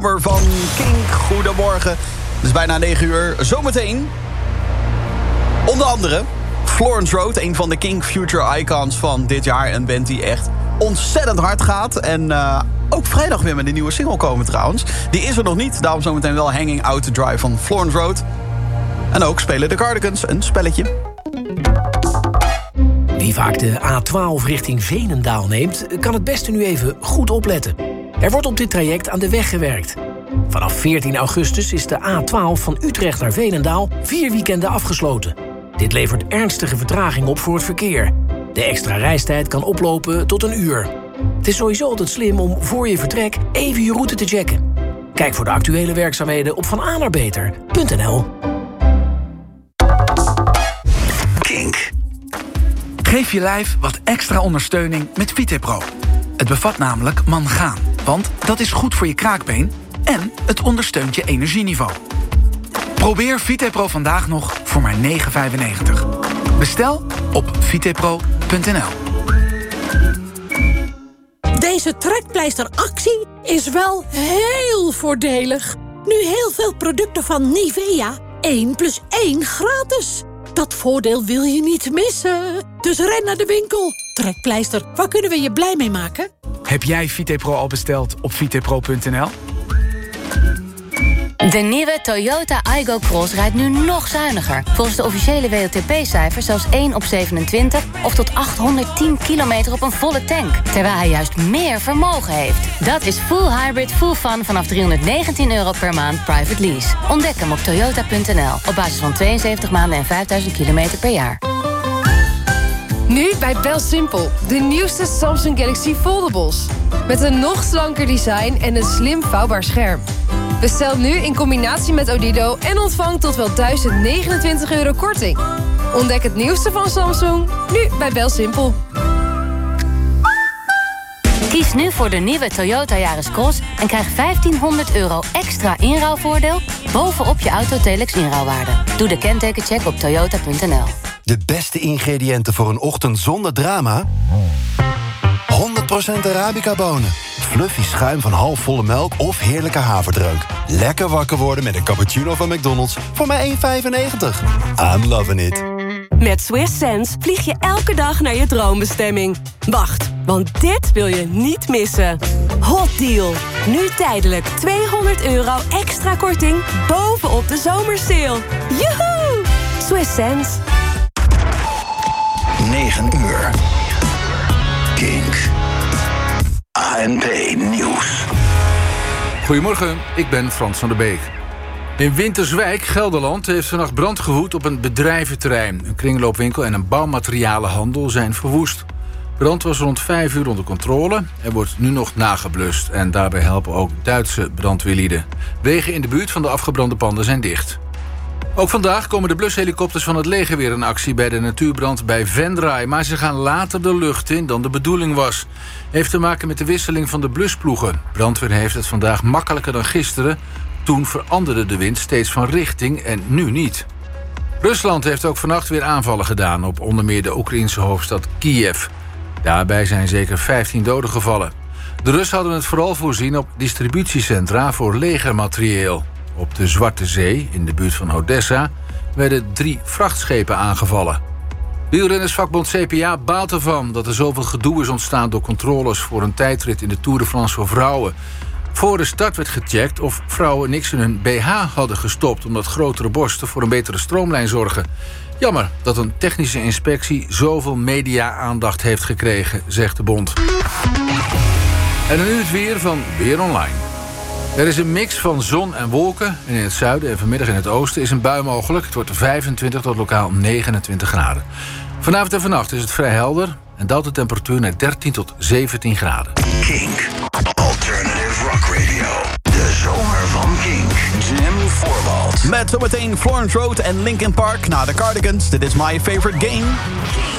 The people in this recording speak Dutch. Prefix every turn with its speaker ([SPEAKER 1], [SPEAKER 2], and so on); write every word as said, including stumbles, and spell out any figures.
[SPEAKER 1] zomer van Kink. Goedemorgen. Het is bijna negen uur. Zometeen, onder andere, Florence Road, een van de Kink Future Icons van dit jaar. Een band die echt ontzettend hard gaat. En uh, ook vrijdag weer met een nieuwe single komen trouwens. Die is er nog niet, daarom zometeen wel Hanging Out to Dry van Florence Road. En ook spelen de Cardigans een spelletje.
[SPEAKER 2] Wie vaak de A twaalf richting Veenendaal neemt, kan het beste nu even goed opletten. Er wordt op dit traject aan de weg gewerkt. Vanaf veertien augustus is de A twaalf van Utrecht naar Veenendaal vier weekenden afgesloten. Dit levert ernstige vertraging op voor het verkeer. De extra reistijd kan oplopen tot een uur. Het is sowieso altijd slim om voor je vertrek even je route te checken. Kijk voor de actuele werkzaamheden op van a naar beter punt n l.
[SPEAKER 3] Kink. Geef je lijf wat extra ondersteuning met Vitepro. Het bevat namelijk mangaan, want dat is goed voor je kraakbeen en het ondersteunt je energieniveau. Probeer Vitepro vandaag nog voor maar negen vijfennegentig. Bestel op vitepro punt n l.
[SPEAKER 4] Deze trekpleisteractie is wel heel voordelig. Nu heel veel producten van Nivea. één plus één gratis. Dat voordeel wil je niet missen. Dus ren naar de winkel. Trekpleister, waar kunnen we je blij mee maken?
[SPEAKER 3] Heb jij Vitepro al besteld op vitepro punt n l?
[SPEAKER 5] De nieuwe Toyota Aygo Cross rijdt nu nog zuiniger. Volgens de officiële W L T P-cijfers zelfs één op zevenentwintig... of tot achthonderdtien kilometer op een volle tank. Terwijl hij juist meer vermogen heeft. Dat is full hybrid, full fun vanaf driehonderdnegentien euro per maand private lease. Ontdek hem op toyota punt n l. Op basis van tweeënzeventig maanden en vijfduizend kilometer per jaar.
[SPEAKER 6] Nu bij BelSimpel, de nieuwste Samsung Galaxy Foldables. Met een nog slanker design en een slim vouwbaar scherm. Bestel nu in combinatie met Odido en ontvang tot wel duizend negenentwintig euro korting. Ontdek het nieuwste van Samsung, nu bij BelSimpel.
[SPEAKER 5] Kies nu voor de nieuwe Toyota Yaris Cross en krijg vijftienhonderd euro extra inruilvoordeel bovenop je Autotelex inruilwaarde. Doe de kentekencheck op toyota punt n l.
[SPEAKER 7] De beste ingrediënten voor een ochtend zonder drama? honderd procent Arabica-bonen. Fluffy schuim van halfvolle melk of heerlijke haverdreuk. Lekker wakker worden met een cappuccino van McDonald's voor maar één vijfennegentig. I'm loving it.
[SPEAKER 8] Met Swiss Sense vlieg je elke dag naar je droombestemming. Wacht, want dit wil je niet missen. Hot Deal. Nu tijdelijk tweehonderd euro extra korting bovenop de zomersale. Joehoe! Swiss Sense.
[SPEAKER 3] negen uur. Kink. A N P Nieuws.
[SPEAKER 9] Goedemorgen, ik ben Frans van der Beek. In Winterswijk, Gelderland, heeft vannacht brand gewoed op een bedrijventerrein. Een kringloopwinkel en een bouwmaterialenhandel zijn verwoest. Brand was rond vijf uur onder controle. Er wordt nu nog nageblust. En daarbij helpen ook Duitse brandweerlieden. Wegen in de buurt van de afgebrande panden zijn dicht. Ook vandaag komen de blushelikopters van het leger weer in actie bij de natuurbrand bij Venray. Maar ze gaan later de lucht in dan de bedoeling was. Heeft te maken met de wisseling van de blusploegen. Brandweer heeft het vandaag makkelijker dan gisteren. Toen veranderde de wind steeds van richting en nu niet. Rusland heeft ook vannacht weer aanvallen gedaan op onder meer de Oekraïnse hoofdstad Kiev. Daarbij zijn zeker vijftien doden gevallen. De Russen hadden het vooral voorzien op distributiecentra voor legermaterieel. Op de Zwarte Zee, in de buurt van Odessa, werden drie vrachtschepen aangevallen. Wielrennersvakbond C P A baalt ervan dat er zoveel gedoe is ontstaan door controles voor een tijdrit in de Tour de France voor vrouwen. Voor de start werd gecheckt of vrouwen niks in hun B H hadden gestopt, omdat grotere borsten voor een betere stroomlijn zorgen. Jammer dat een technische inspectie zoveel media-aandacht heeft gekregen, zegt de bond. En dan nu het weer van Weer Online. Er is een mix van zon en wolken. En in het zuiden en vanmiddag in het oosten is een bui mogelijk. Het wordt vijfentwintig tot lokaal negenentwintig graden. Vanavond en vannacht is het vrij helder. En daalt de temperatuur naar dertien tot zeventien graden.
[SPEAKER 3] Kink. Alternative Rock Radio. De zomer van Kink. Jim Voorwald.
[SPEAKER 1] Met zometeen Florence Road en Linkin Park na de Cardigans. Dit is My Favorite Game.
[SPEAKER 3] Kink.